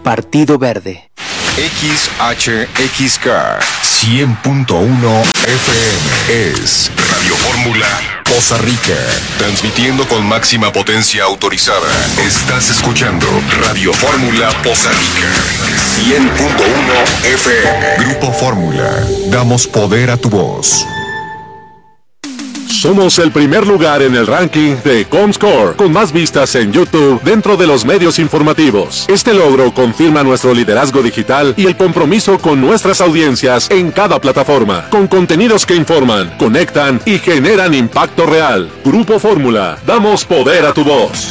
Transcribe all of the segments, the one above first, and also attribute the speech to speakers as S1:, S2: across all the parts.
S1: Partido Verde.
S2: XHXK 100.1 FM es Radio Fórmula Poza Rica, transmitiendo con máxima potencia autorizada. Estás escuchando Radio Fórmula Poza Rica 100.1 FM. Grupo Fórmula, damos poder a tu voz.
S3: Somos el primer lugar en el ranking de Comscore, con más vistas en YouTube dentro de los medios informativos. Este logro confirma nuestro liderazgo digital y el compromiso con nuestras audiencias en cada plataforma, con contenidos que informan, conectan y generan impacto real. Grupo Fórmula, damos poder a tu voz.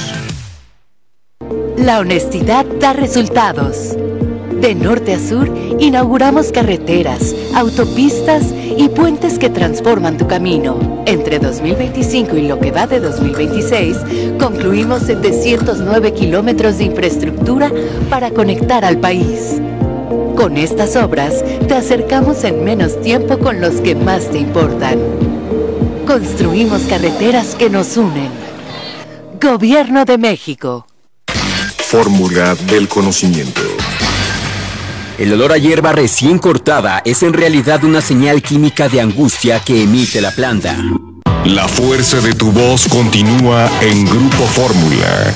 S4: La honestidad da resultados. De norte a sur, inauguramos carreteras, autopistas y puentes que transforman tu camino. Entre 2025 y lo que va de 2026, concluimos 709 kilómetros de infraestructura para conectar al país. Con estas obras, te acercamos en menos tiempo con los que más te importan. Construimos carreteras que nos unen. Gobierno de México.
S2: Fórmula del conocimiento.
S1: El olor a hierba recién cortada es en realidad una señal química de angustia que emite la planta.
S2: La fuerza de tu voz continúa en Grupo Fórmula.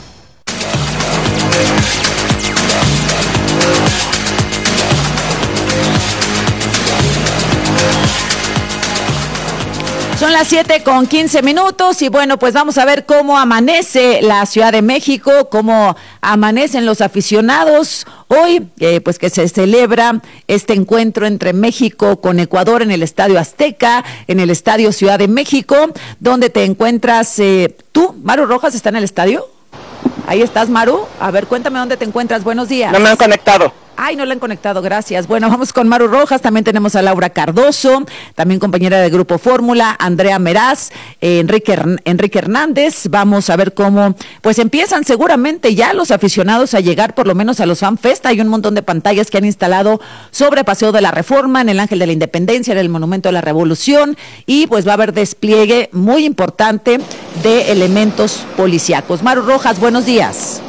S5: Son las 7:15 y bueno, pues vamos a ver cómo amanece la Ciudad de México, cómo amanecen los aficionados hoy, pues que se celebra este encuentro entre México con Ecuador en el Estadio Azteca, en el Estadio Ciudad de México, donde te encuentras tú, Maru Rojas, ¿está en el estadio? Ahí estás, Maru. A ver, cuéntame dónde te encuentras. Buenos días.
S6: No me han conectado.
S5: Ay, no la han conectado, gracias. Bueno, vamos con Maru Rojas, también tenemos a Laura Cardoso, también compañera de Grupo Fórmula, Andrea Meraz, Enrique Hernández. Vamos a ver cómo, pues empiezan seguramente ya los aficionados a llegar por lo menos a los Fan Fest. Hay un montón de pantallas que han instalado sobre Paseo de la Reforma, en el Ángel de la Independencia, en el Monumento de la Revolución, y pues va a haber despliegue muy importante de elementos policíacos. Maru Rojas, buenos días.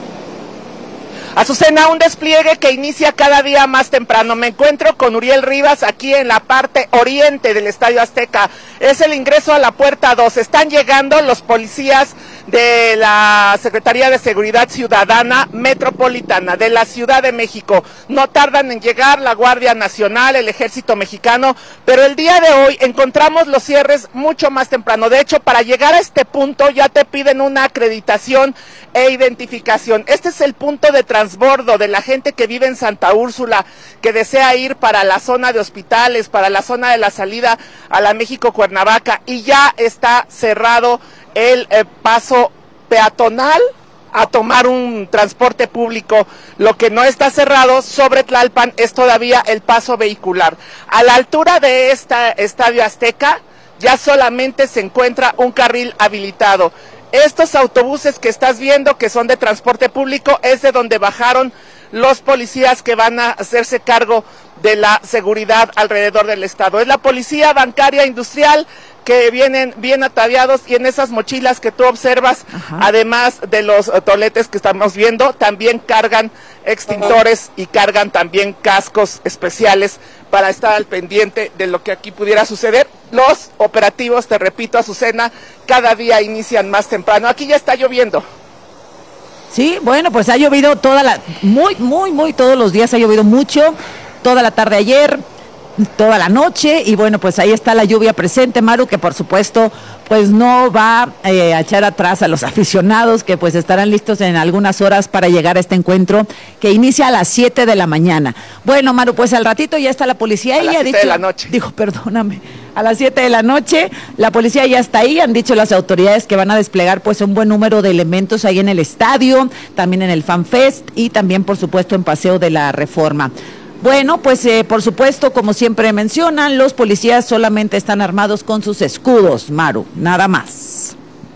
S6: Azucena, un despliegue que inicia cada día más temprano. Me encuentro con Uriel Rivas aquí en la parte oriente del Estadio Azteca. Es el ingreso a la puerta 2. Están llegando los policías de la Secretaría de Seguridad Ciudadana Metropolitana de la Ciudad de México. No tardan en llegar la Guardia Nacional, el Ejército Mexicano, pero el día de hoy encontramos los cierres mucho más temprano. De hecho, para llegar a este punto ya te piden una acreditación e identificación. Este es el punto de transbordo de la gente que vive en Santa Úrsula, que desea ir para la zona de hospitales, para la zona de la salida a la México-Cuernavaca, y ya está cerrado el paso peatonal a tomar un transporte público. Lo que no está cerrado sobre Tlalpan es todavía el paso vehicular. A la altura de esta Estadio Azteca ya solamente se encuentra un carril habilitado. Estos autobuses que estás viendo, que son de transporte público, es de donde bajaron los policías que van a hacerse cargo de la seguridad alrededor del estado. Es la Policía Bancaria Industrial, que vienen bien ataviados, y en esas mochilas que tú observas, además de los toletes que estamos viendo, también cargan extintores y cargan también cascos especiales para estar al pendiente de lo que aquí pudiera suceder. Los operativos, te repito, Azucena, cada día inician más temprano. Aquí ya está lloviendo.
S5: Sí, bueno, pues ha llovido todos los días ha llovido mucho, toda la tarde ayer, toda la noche, y bueno, pues ahí está la lluvia presente, Maru, que por supuesto pues no va a echar atrás a los aficionados, que pues estarán listos en algunas horas para llegar a este encuentro que inicia a las 7 de la mañana. Bueno, Maru, pues al ratito ya está la policía ahí.
S6: A las 7 de la noche.
S5: Dijo, perdóname, a las 7 de la noche, la policía ya está ahí. Han dicho las autoridades que van a desplegar pues un buen número de elementos ahí en el estadio, también en el Fan Fest y también por supuesto en Paseo de la Reforma. Bueno, pues por supuesto, como siempre mencionan, los policías solamente están armados con sus escudos, Maru, nada más.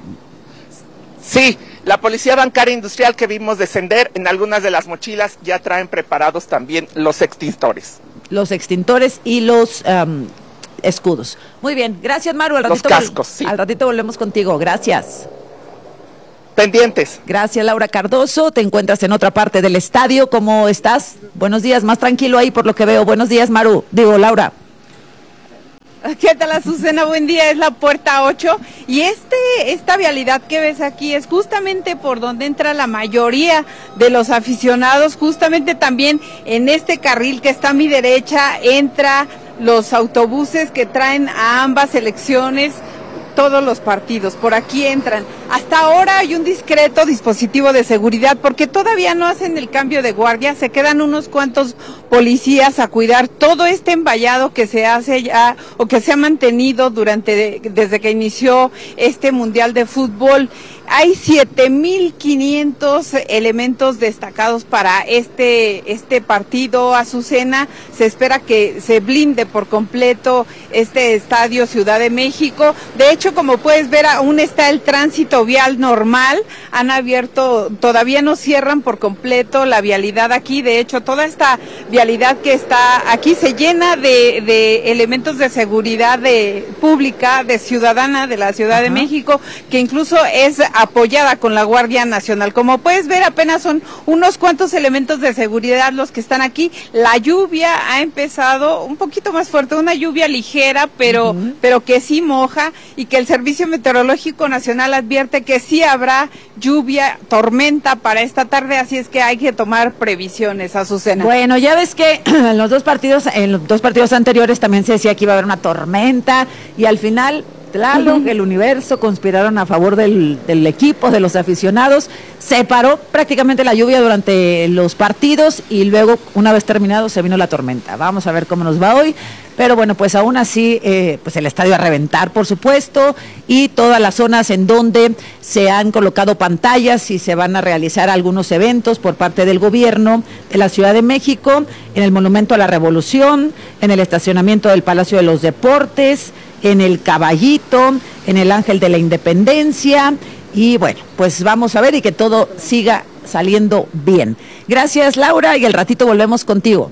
S6: Sí, la Policía Bancaria Industrial que vimos descender en algunas de las mochilas ya traen preparados también los extintores.
S5: Los extintores y los escudos. Muy bien, gracias, Maru.
S6: Los cascos, sí.
S5: Al ratito volvemos contigo, gracias.
S6: Pendientes.
S5: Gracias, Laura Cardoso. Te encuentras en otra parte del estadio. ¿Cómo estás? Buenos días, más tranquilo ahí por lo que veo. Buenos días, Laura.
S7: ¿Qué tal, Azucena? Buen día, es la puerta 8 y esta vialidad que ves aquí es justamente por donde entra la mayoría de los aficionados, justamente también en este carril que está a mi derecha entra los autobuses que traen a ambas selecciones todos los partidos, por aquí entran. Hasta ahora hay un discreto dispositivo de seguridad porque todavía no hacen el cambio de guardia, se quedan unos cuantos policías a cuidar todo este envallado que se hace ya o que se ha mantenido desde que inició este Mundial de Fútbol. Hay 7,500 elementos destacados para este partido, Azucena. Se espera que se blinde por completo este estadio Ciudad de México. De hecho, como puedes ver, aún está el tránsito vial normal. Han abierto, todavía no cierran por completo la vialidad aquí. De hecho, toda esta vialidad que está aquí se llena de elementos de seguridad pública, de ciudadana de la Ciudad de México, que incluso es apoyada con la Guardia Nacional. Como puedes ver, apenas son unos cuantos elementos de seguridad los que están aquí. La lluvia ha empezado un poquito más fuerte, una lluvia ligera, pero que sí moja, y que el Servicio Meteorológico Nacional advierte que sí habrá lluvia, tormenta para esta tarde, así es que hay que tomar previsiones, Azucena.
S5: Bueno, ya ves que en los dos partidos anteriores también se decía que iba a haber una tormenta, y al final Tlaloc, el Universo conspiraron a favor del equipo, de los aficionados. Se paró prácticamente la lluvia durante los partidos y luego, una vez terminado, se vino la tormenta. Vamos a ver cómo nos va hoy. Pero bueno, pues aún así, pues el estadio a reventar, por supuesto, y todas las zonas en donde se han colocado pantallas y se van a realizar algunos eventos por parte del gobierno de la Ciudad de México, en el Monumento a la Revolución, en el estacionamiento del Palacio de los Deportes, en el Caballito, en el Ángel de la Independencia, y bueno, pues vamos a ver y que todo siga saliendo bien. Gracias, Laura, y al ratito volvemos contigo.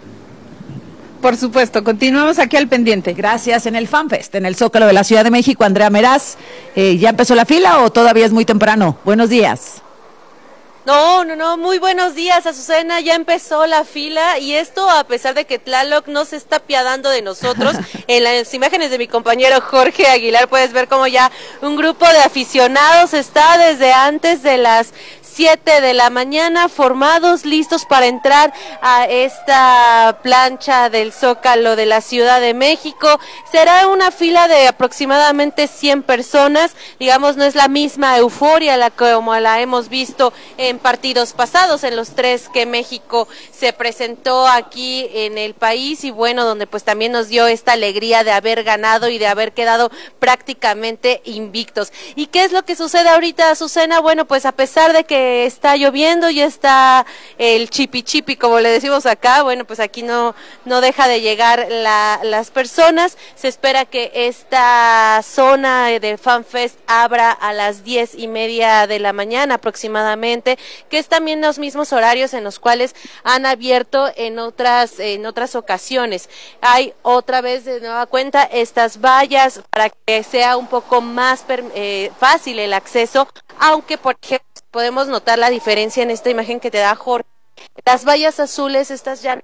S7: Por supuesto, continuamos aquí al pendiente.
S5: Gracias. En el FanFest, en el Zócalo de la Ciudad de México, Andrea Meraz, ¿ya empezó la fila o todavía es muy temprano? Buenos días.
S8: No, muy buenos días, Azucena, ya empezó la fila, y esto a pesar de que Tlaloc no se está apiadando de nosotros. En las imágenes de mi compañero Jorge Aguilar puedes ver cómo ya un grupo de aficionados está desde antes de las 7 de la mañana formados, listos para entrar a esta plancha del Zócalo de la Ciudad de México. Será una fila de aproximadamente 100 personas, digamos, no es la misma euforia como la hemos visto en partidos pasados, en los 3 que México se presentó aquí en el país, y bueno, donde pues también nos dio esta alegría de haber ganado y de haber quedado prácticamente invictos. ¿Y qué es lo que sucede ahorita, Azucena? Bueno, pues a pesar de que está lloviendo, ya está el chipi chipi, como le decimos acá, bueno, pues aquí no deja de llegar las personas. Se espera que esta zona de FanFest abra a las 10:30 de la mañana aproximadamente, que es también los mismos horarios en los cuales han abierto en otras ocasiones. Hay otra vez de nueva cuenta estas vallas para que sea un poco más fácil el acceso, aunque por ejemplo podemos notar la diferencia en esta imagen que te da Jorge. Las vallas azules, estas ya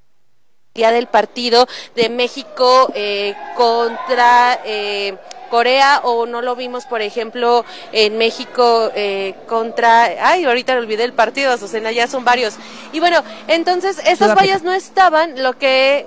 S8: del partido de México contra Corea, o no lo vimos, por ejemplo, en México contra, ahorita olvidé el partido, Azucena, ya son varios. Y bueno, entonces estas vallas no estaban, lo que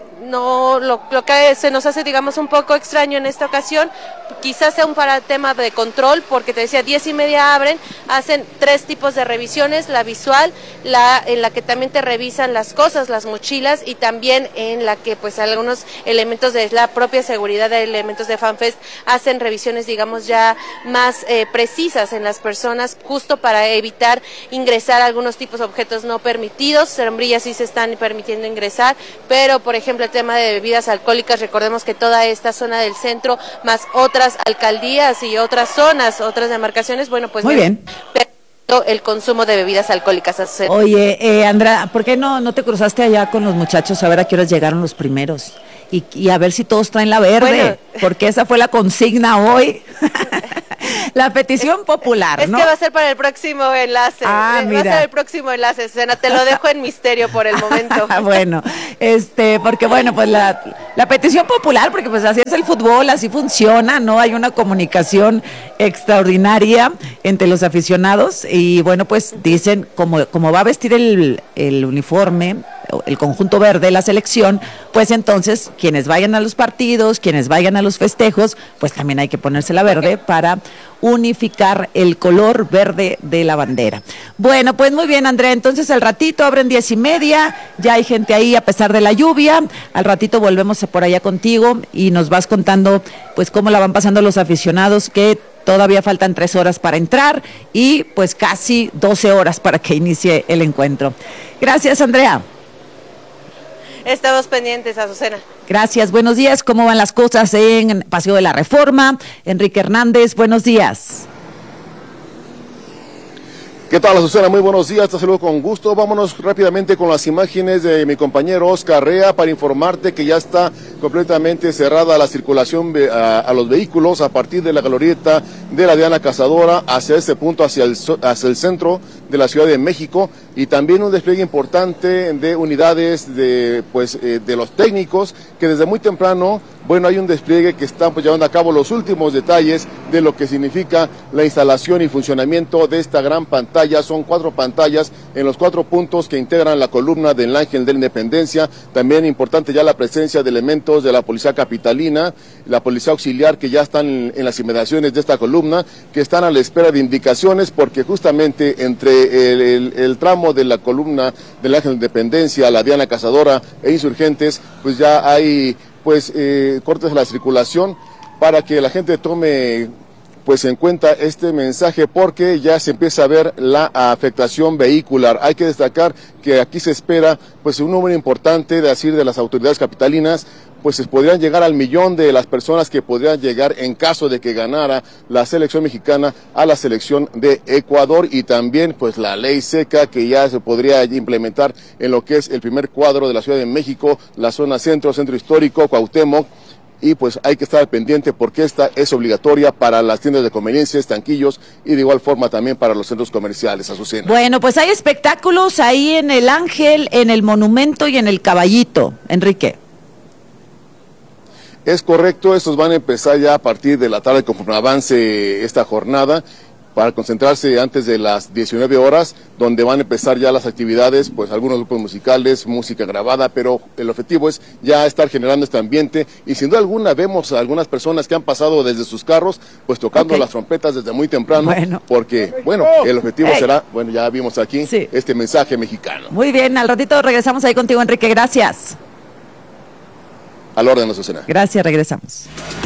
S8: se nos hace, digamos, un poco extraño en esta ocasión. Quizás sea un tema de control, porque te decía, 10:30 abren, hacen 3 tipos de revisiones: la visual, en la que también te revisan las cosas, las mochilas, y también en la que pues algunos elementos de la propia seguridad de elementos de FanFest hacen revisiones, digamos, ya más precisas en las personas, justo para evitar ingresar algunos tipos de objetos no permitidos. Sombrillas sí se están permitiendo ingresar, pero por ejemplo el tema de bebidas alcohólicas, recordemos que toda esta zona del centro, más otras alcaldías y otras zonas, otras demarcaciones, bueno, pues
S5: muy bien,
S8: el consumo de bebidas alcohólicas.
S5: Oye, Andrea, ¿por qué no te cruzaste allá con los muchachos a ver a qué horas llegaron los primeros? Y a ver si todos traen la verde, bueno, porque esa fue la consigna hoy. La petición popular, ¿no?
S8: Es que va a ser para el próximo enlace.
S5: Ah,
S8: va a ser el próximo enlace, Susana. Te lo dejo en misterio por el momento.
S5: Bueno, porque bueno, pues la petición popular, porque pues así es el fútbol, así funciona, ¿no? Hay una comunicación extraordinaria entre los aficionados y bueno, pues dicen, como va a vestir el uniforme, el conjunto verde de la selección, pues entonces quienes vayan a los partidos, quienes vayan a los festejos, pues también hay que ponerse la verde para unificar el color verde de la bandera. Bueno, pues muy bien, Andrea, entonces al ratito abren 10:30, ya hay gente ahí a pesar de la lluvia, al ratito volvemos por allá contigo y nos vas contando pues cómo la van pasando los aficionados, que todavía faltan 3 horas para entrar y pues casi 12 horas para que inicie el encuentro. Gracias, Andrea.
S8: Estamos pendientes, Azucena.
S5: Gracias, buenos días. ¿Cómo van las cosas en Paseo de la Reforma? Enrique Hernández, buenos días.
S9: ¿Qué tal, Azucena? Muy buenos días, te saludo con gusto. Vámonos rápidamente con las imágenes de mi compañero Oscar Rea para informarte que ya está completamente cerrada la circulación a los vehículos a partir de la glorieta de la Diana Cazadora hacia este punto, hacia el centro de la Ciudad de México, y también un despliegue importante de unidades de los técnicos que desde muy temprano, bueno, hay un despliegue que están llevando a cabo los últimos detalles de lo que significa la instalación y funcionamiento de esta gran pantalla. Son 4 pantallas en los 4 puntos que integran la columna del Ángel de la Independencia. También importante ya la presencia de elementos de la Policía Capitalina, la Policía Auxiliar, que ya están en las inmediaciones de esta columna, que están a la espera de indicaciones, porque justamente entre el tramo de la columna del Ángel de la Independencia, la Diana Cazadora e Insurgentes, pues ya hay cortes a la circulación para que la gente tome pues en cuenta este mensaje, porque ya se empieza a ver la afectación vehicular. Hay que destacar que aquí se espera pues un número importante, de decir de las autoridades capitalinas, pues podrían llegar al 1,000,000 de las personas que podrían llegar en caso de que ganara la selección mexicana a la selección de Ecuador, y también pues la ley seca que ya se podría implementar en lo que es el primer cuadro de la Ciudad de México, la zona centro histórico, Cuauhtémoc, y pues hay que estar al pendiente porque esta es obligatoria para las tiendas de conveniencia, estanquillos, y de igual forma también para los centros comerciales, Azucena.
S5: Bueno, pues hay espectáculos ahí en el Ángel, en el Monumento y en el Caballito, Enrique.
S9: Es correcto, estos van a empezar ya a partir de la tarde conforme avance esta jornada, para concentrarse antes de las 19 horas, donde van a empezar ya las actividades, pues algunos grupos musicales, música grabada, pero el objetivo es ya estar generando este ambiente, y sin duda alguna vemos a algunas personas que han pasado desde sus carros, pues tocando las trompetas desde muy temprano, porque, bueno, el objetivo será, bueno, ya vimos aquí este mensaje mexicano.
S5: Muy bien, al ratito regresamos ahí contigo, Enrique, gracias.
S9: Al orden, Azucena.
S5: Gracias, regresamos.